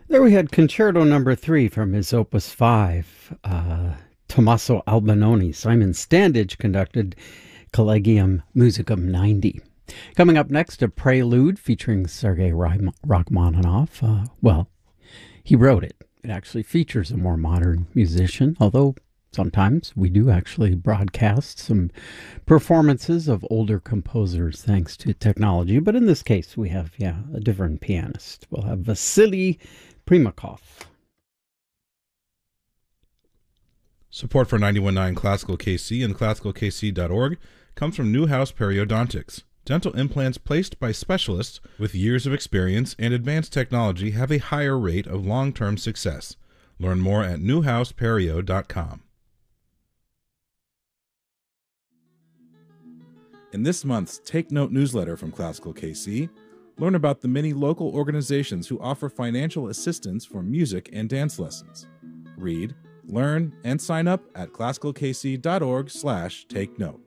There we had Concerto Number 3 from his Opus 5. Tommaso Albinoni, Simon Standage conducted Collegium Musicum 90. Coming up next, a prelude featuring Sergei Rachmaninoff. He wrote it. It actually features a more modern musician, although sometimes we do actually broadcast some performances of older composers thanks to technology. But in this case, we have, a different pianist. We'll have Vasily Primakov. Support for 91.9 Classical KC and classicalkc.org comes from Newhouse Periodontics. Dental implants placed by specialists with years of experience and advanced technology have a higher rate of long-term success. Learn more at newhouseperio.com. In this month's Take Note newsletter from Classical KC, learn about the many local organizations who offer financial assistance for music and dance lessons. Read, learn, and sign up at classicalkc.org/take-note.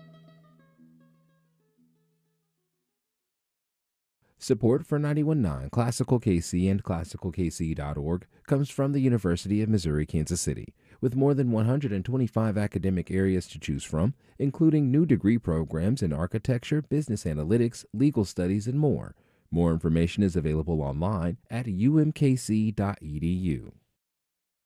Support for 91.9 Classical KC and classicalkc.org comes from the University of Missouri-Kansas City, with more than 125 academic areas to choose from, including new degree programs in architecture, business analytics, legal studies, and more. More information is available online at umkc.edu.